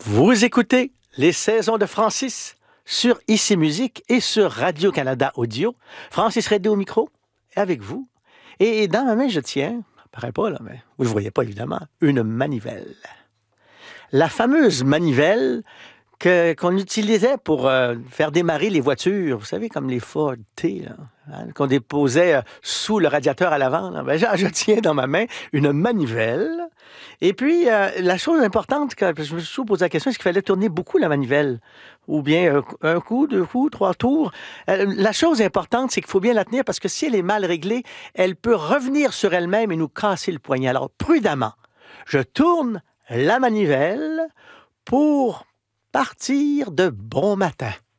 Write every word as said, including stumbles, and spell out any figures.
Vous écoutez les saisons de Francis sur Ici Musique et sur Radio-Canada Audio. Francis Redé au micro, avec vous. Et dans ma main, je tiens, ça paraît pas là, mais vous ne le voyez pas évidemment, une manivelle. La fameuse manivelle que, qu'on utilisait pour euh, faire démarrer les voitures, vous savez, comme les Ford T, là, hein, qu'on déposait euh, sous le radiateur à l'avant. Là. Ben, je, je tiens dans ma main une manivelle. Et puis, euh, la chose importante, que je me suis toujours posé la question, est-ce qu'il fallait tourner beaucoup la manivelle? Ou bien euh, un coup, deux coups, trois tours? Euh, la chose importante, c'est qu'il faut bien la tenir parce que si elle est mal réglée, elle peut revenir sur elle-même et nous casser le poignet. Alors, prudemment, je tourne la manivelle pour partir de bon matin.